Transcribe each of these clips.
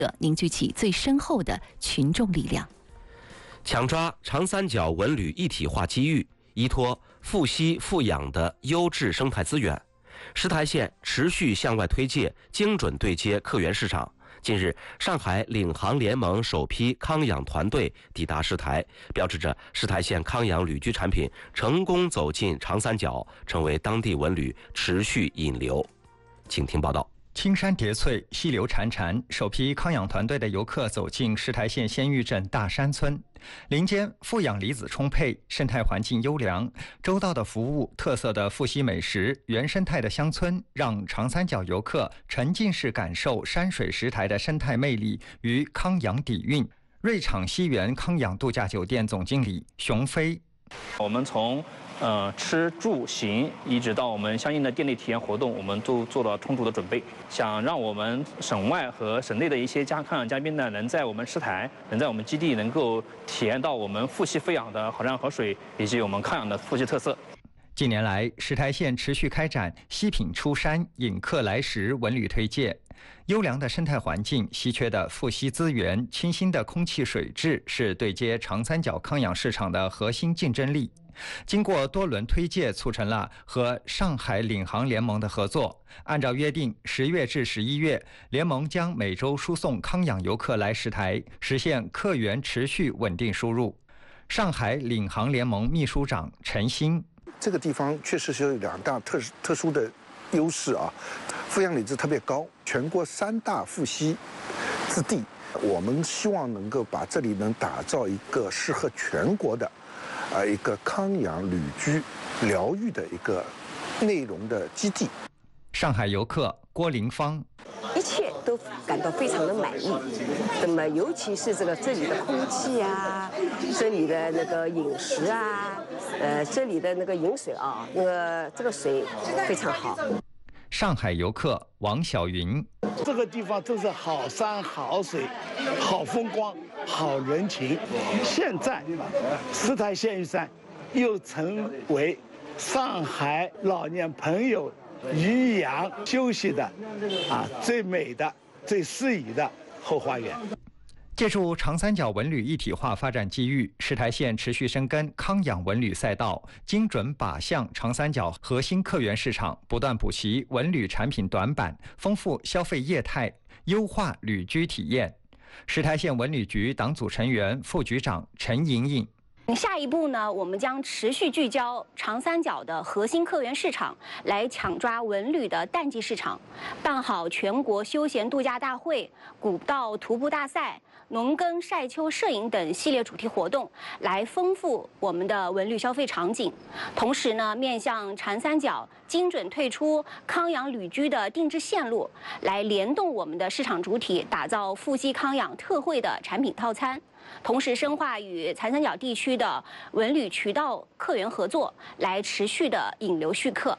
凝聚起最深厚的群众力量。 抢抓长三角文旅一体化机遇，依托富硒富氧的优质生态资源，石台县持续向外推介，精准对接客源市场。近日，上海领航联盟首批康养团队抵达石台，标志着石台县康养旅居产品成功走进长三角，成为当地文旅持续引流。请听报道。 青山叠翠，溪流潺潺，首批康养团队的游客走进石台县仙峪镇大山村。林间富氧离子充沛，生态环境优良，周到的服务，特色的富硒美食，原生态的乡村，让长三角游客沉浸式感受山水石台的生态魅力与康养底蕴。瑞场西园康养度假酒店总经理熊飞， 我们从吃住行一直到我们相应的店内体验活动，我们都做了充足的准备，想让我们省外和省内的一些康养嘉宾呢，能在我们石台，能在我们基地能够体验到我们富硒富氧的好山好水，以及我们康养的富硒特色。 近年来，石台县持续开展西品出山、引客来石文旅推介。优良的生态环境、稀缺的富硒资源、清新的空气水质是对接长三角康养市场的核心竞争力。经过多轮推介，促成了和上海领航联盟的合作。按照约定，10月至11月，联盟将每周输送康养游客来石台，实现客源持续稳定输入。上海领航联盟秘书长陈鑫， 这个地方确实是有两大特殊的优势啊，富氧离子特别高，全国3大富硒之地，我们希望能够把这里能打造一个适合全国的一个康养旅居疗愈的一个内容的基地。 上海游客郭林芳， 一切都感到非常的满意。那么尤其是这里的空气啊，这里的那个饮食啊，这里的那个饮水啊，这个水非常好。 上海游客王小云， 这个地方都是好山好水、好风光、好人情。现在石台仙峪山又成为上海老年朋友颐养休息的最美的、最适宜的后花园。 借助长三角文旅一体化发展机遇，石台县持续深耕康养文旅赛道，精准靶向长三角核心客源市场，不断补齐文旅产品短板，丰富消费业态，优化旅居体验。石台县文旅局党组成员、副局长陈莹莹。 下一步呢，我们将持续聚焦长三角的核心客源市场，来抢抓文旅的淡季市场，办好全国休闲度假大会、古道徒步大赛、农耕晒秋摄影等系列主题活动，来丰富我们的文旅消费场景。同时呢，面向长三角精准退出康养旅居的定制线路，来联动我们的市场主体，打造富硒康养特惠的产品套餐。同时深化与长三角地区的文旅渠道客源合作，来持续的引流续客。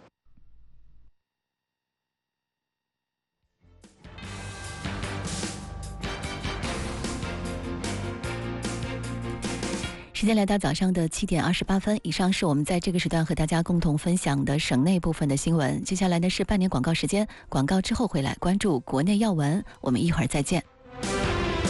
时间来到早上的7点28分，以上是我们在这个时段和大家共同分享的省内部分的新闻。接下来呢是半点广告时间，广告之后回来关注国内要闻，我们一会儿再见。